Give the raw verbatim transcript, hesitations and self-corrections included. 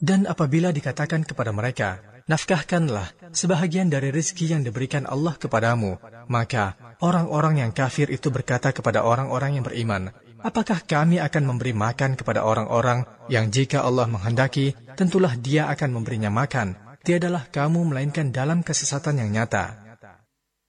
Dan apabila dikatakan kepada mereka, nafkahkanlah sebahagian dari rezeki yang diberikan Allah kepadamu, maka orang-orang yang kafir itu berkata kepada orang-orang yang beriman, apakah kami akan memberi makan kepada orang-orang yang jika Allah menghendaki, tentulah Dia akan memberinya makan. Tiadalah kamu melainkan dalam kesesatan yang nyata.